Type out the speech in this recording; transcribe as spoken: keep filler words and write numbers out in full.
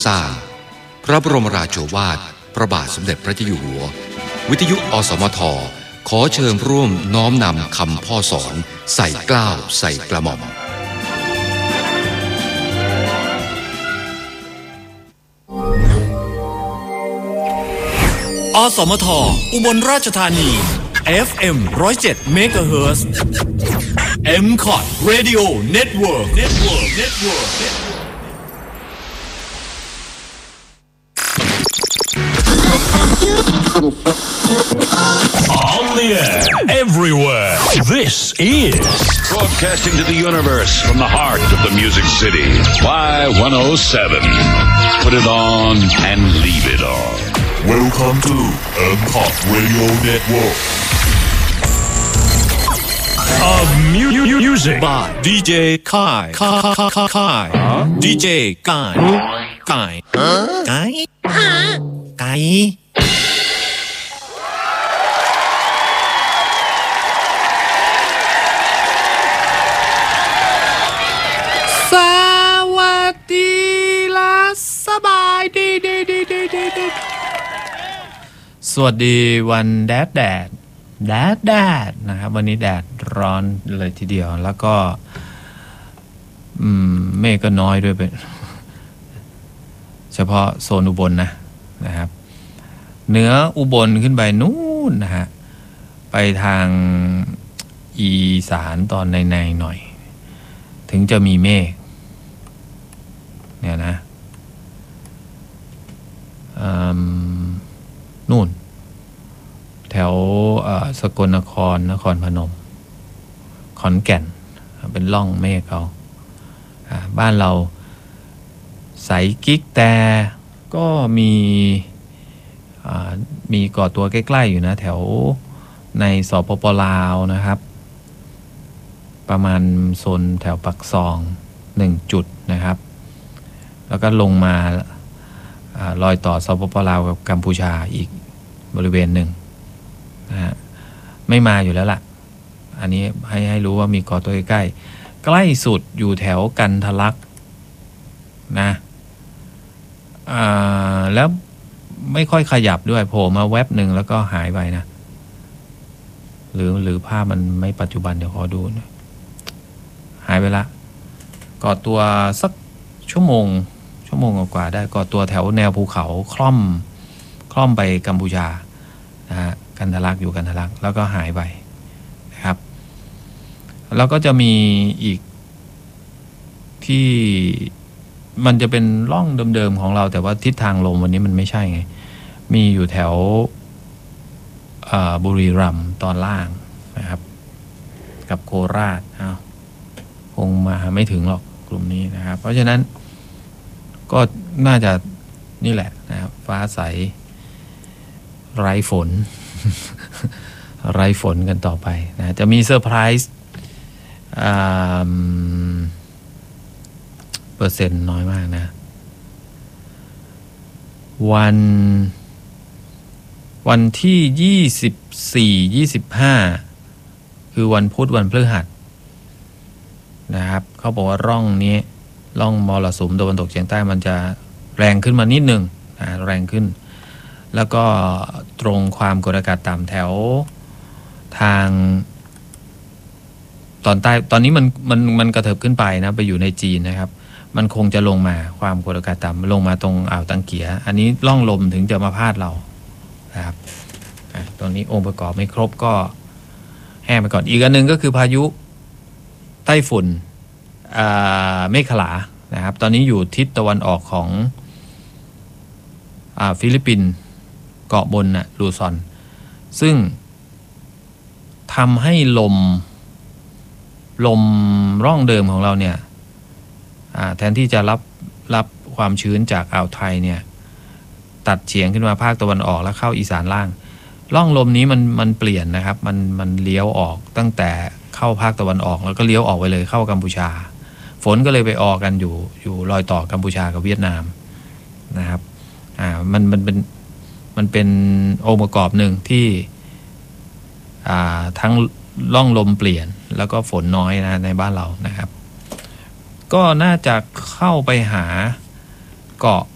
สร้างพระบรมราโชวาทพระบาทสมเด็จพระเจ้าอยู่หัววิทยุอสมทขอเชิญร่วมน้อมนำคำพ่อสอนใส่เกล้าใส่กระหม่อมอสมทอุบลราชธานี เอฟ เอ็ม หนึ่งร้อยเจ็ด เมกะเฮิรตซ์ เอ็ม คอท Radio Network Network Network On the air, everywhere. This is broadcasting to the universe from the heart of the Music City. Y one oh seven. Put it on and leave it on. Welcome to M C O T Radio Network. Of mu- music by ดี เจ Kai Kai Kai Kai ดี เจ Kai Kai Kai Kai สวัสดีล่ะสบายดีดีดีดีดีดีสวัสดีวันแดดแดดแดดแดดนะครับวันนี้แดดร้อนเลยทีเดียวแล้วก็อืมเมฆก็น้อยด้วยเป็นเฉพาะโซนอุบล นะนะครับเหนืออุบลขึ้นไปนู่นนะฮะไปทางอีสานตอนในๆหน่อยถึงจะมีเมฆเนี่ยนะนู่นแถวสกลนครนครพนมขอนแก่นเป็นร่องเมฆเขาบ้านเราใสกิ๊กแต่ก็มีมีก่อตัวใกล้ๆอยู่นะแถวในสปป.ลาวนะครับประมาณโซนแถวปักซองหนึ่งจุดนะครับแล้วก็ลงมาลอยต่อสปป.ลาวกับกัมพูชาอีกบริเวณหนึ่งนะฮะไม่มาอยู่แล้วล่ะอันนี้ให้ให้รู้ว่ามีก่อตัวใกล้ใกล้สุดอยู่แถวกันทะลักนะอ่าแล้วไม่ค่อยขยับด้วยโผล่มาแวบหนึ่งแล้วก็หายไปนะหรือหรือภาพมันไม่ปัจจุบันเดี๋ยวขอดูนะหายไปละก่อตัวสักชั่วโมงชั่วโมงกว่าได้ก่อตัวแถวแนวภูเขาคล่อมคล่อมไปกัมพูชานะฮะกันทะลักอยู่กันทะลักแล้วก็หายไปนะครับแล้วก็จะมีอีกที่มันจะเป็นร่องเดิมๆของเราแต่ว่าทิศทางลมวันนี้มันไม่ใช่ไงมีอยู่แถวบุรีรัมย์ตอนล่างนะครับกับโคราชอ้าวคงมาไม่ถึงหรอกกลุ่มนี้นะครับเพราะฉะนั้นก็น่าจะนี่แหละนะครับฟ้าใสไร้ฝน ไร้ฝนกันต่อไปนะจะมีเซอร์ไพรส์เปอร์เซ็นต์น้อยมากนะวันวันที่ยี่สิบสี่ ยี่สิบห้าคือวันพุธวันพฤหัสนะครับเขาบอกว่าร่องนี้ร่องมรสุมตะวันตกเฉียงใต้มันจะแรงขึ้นมานิดนึงนะแรงขึ้นแล้วก็ตรงความกดอากาศต่ำแถวทางตอนใต้ตอนนี้มันมันมันกระเถิบขึ้นไปนะไปอยู่ในจีนนะครับมันคงจะลงมาความกดอากาศต่ำลงมาตรงอ่าวตังเกียอันนี้ร่องลมถึงจะมาพาดเรานะครับตอนนี้องค์ประกอบไม่ครบก็แห้งไปก่อนอีกอันนึงก็คือพายุไต้ฝุ่นเมฆขลานะครับตอนนี้อยู่ทิศตะวันออกของอ่าฟิลิปปินส์เกาะบนน่ะลูซอนซึ่งทำให้ลมลมร่องเดิมของเราเนี่ยแทนที่จะรับรับความชื้นจากอ่าวไทยเนี่ยตัดเฉียงขึ้นมาภาคตะวันออกแล้วเข้าอีสานล่างร่องลมนี้มันมันเปลี่ยนนะครับมันมันเลี้ยวออกตั้งแต่เข้าภาคตะวันออกแล้วก็เลี้ยวออกไปเลยเข้ากัมพูชาฝนก็เลยไปออกกันอยู่อยู่รอยต่อกัมพูชากับเวียดนามนะครับอ่ามันมันเป็นมันเป็นองค์ประกอบหนึ่งที่อ่าทั้งร่องลมเปลี่ยนแล้วก็ฝนน้อยนะในบ้านเรานะครับ ก็น่าจะเข้าไปหาเกาะ